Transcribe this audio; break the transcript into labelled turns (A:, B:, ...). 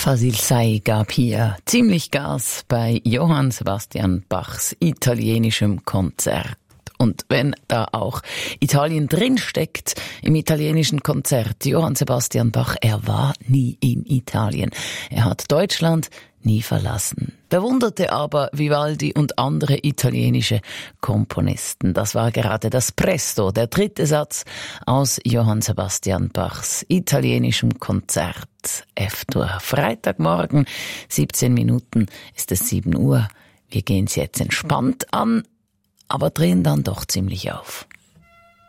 A: Fasil Say gab hier ziemlich Gas bei Johann Sebastian Bachs italienischem Konzert. Und wenn da auch Italien drinsteckt im italienischen Konzert, Johann Sebastian Bach, er war nie in Italien. Er hat Deutschland nie verlassen. Bewunderte aber Vivaldi und andere italienische Komponisten. Das war gerade das Presto, der dritte Satz aus Johann Sebastian Bachs italienischem Konzert F-Dur. Freitagmorgen, 17 Minuten ist es 7 Uhr. Wir gehen es jetzt entspannt an, aber drehen dann doch ziemlich auf.